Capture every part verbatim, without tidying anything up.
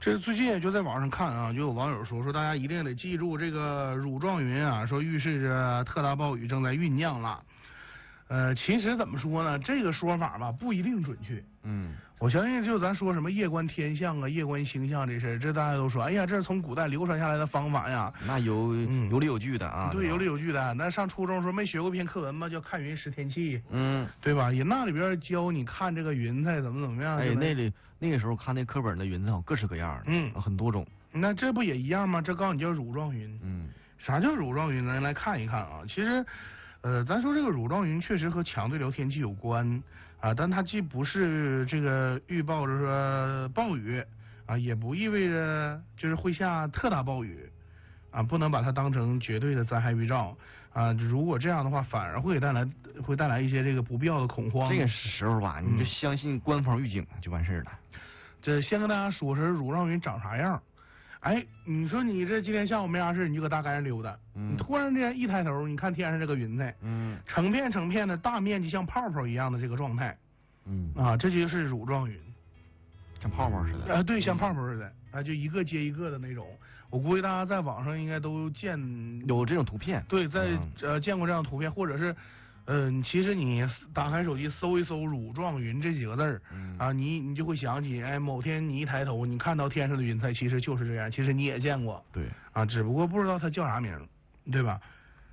这最近也就在网上看啊，就有网友说说大家一定得记住这个乳状云啊，说预示着特大暴雨正在酝酿了。呃，其实怎么说呢，这个说法吧不一定准确。 嗯， 我相信就咱说什么夜观天象啊、夜观星象这事儿，这大家都说，哎呀，这是从古代流传下来的方法呀。 那有、嗯、有理有据的啊。 对，有理有据的。那上初中时候没学过一篇课文吗？叫看云识天气。 嗯， 对吧？也那里边教你看这个云彩怎么怎么样。 哎，那里那个时候看那课本的云彩各式各样的， 嗯， 很多种。 那这不也一样吗？这告诉你叫乳状云。 嗯， 啥叫乳状云？咱来看一看啊。其实，呃，咱说这个乳状云确实和强对流天气有关啊，但它既不是这个预报着说暴雨啊，也不意味着就是会下特大暴雨啊，不能把它当成绝对的灾害预兆啊。如果这样的话，反而会带来会带来一些这个不必要的恐慌。 这个时候吧，你就相信官方预警就完事儿了。 嗯、这先跟大家说说乳状云长啥样。哎，你说你这今天下午没啥事，你就搁大街上溜达， 嗯、 你突然间一抬头，你看天上这个云彩， 嗯， 成片成片的大面积像泡泡一样的这个状态， 嗯啊，这就是乳状云， 像泡泡似的。 啊，对，像泡泡似的，啊，就一个接一个的那种。我估计大家在网上应该都见有这种图片， 对，在、 嗯、 呃见过这样的图片，或者是。嗯，其实你打开手机搜一搜"乳状云"这几个字儿， 嗯、 啊，你你就会想起，哎，某天你一抬头，你看到天上的云彩，其实就是这样，其实你也见过， 对， 啊，只不过不知道它叫啥名，对吧？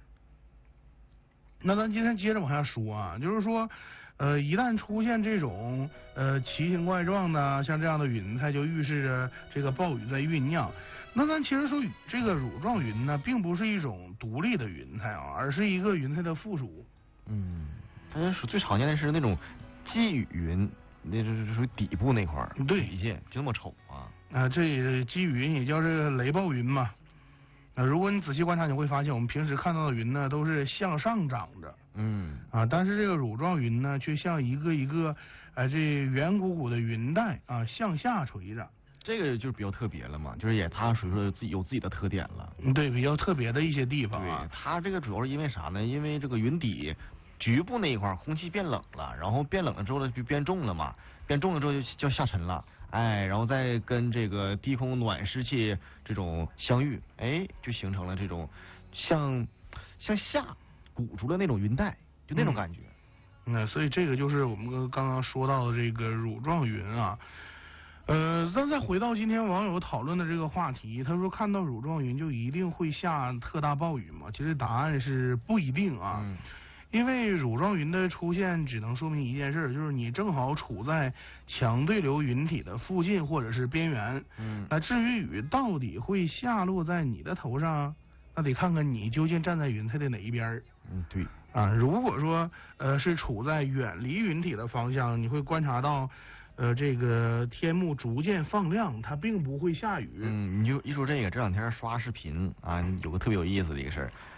那咱今天接着往下说啊，就是说，呃，一旦出现这种呃奇形怪状的像这样的云彩，就预示着这个暴雨在酝酿。那咱其实说这个乳状云呢，并不是一种独立的云彩啊，而是一个云彩的附属。 嗯，它是最常见的是那种积雨云，那是属于底部那块儿， 对， 底下就那么丑啊。 啊，这积雨云也叫这个雷暴云嘛。啊，如果你仔细观察，你会发现我们平时看到的云呢，都是向上长着。 嗯。 啊，但是这个乳状云呢，却像一个一个，呃，这圆鼓鼓的云带啊，向下垂着。 这个就是比较特别了嘛，就是也它属于说自己有自己的特点了。 嗯，对，比较特别的一些地方啊。 对，它这个主要是因为啥呢？因为这个云底局部那一块空气变冷了，然后变冷了之后呢就变重了嘛，变重了之后就就下沉了，哎，然后再跟这个低空暖湿气这种相遇，哎，就形成了这种像向下鼓出的那种云带，就那种感觉。 嗯，所以这个就是我们刚刚说到的这个乳状云啊。呃，咱再回到今天网友讨论的这个话题，他说看到乳状云就一定会下特大暴雨吗？其实答案是不一定啊， 嗯、 因为乳状云的出现只能说明一件事，就是你正好处在强对流云体的附近或者是边缘。 嗯， 那至于雨到底会下落在你的头上，那得看看你究竟站在云彩的哪一边。 嗯，对。 啊，如果说呃是处在远离云体的方向，你会观察到。呃，这个天幕逐渐放亮，它并不会下雨。 嗯，你就一说这个，这两天刷视频啊，有个特别有意思的一个事儿。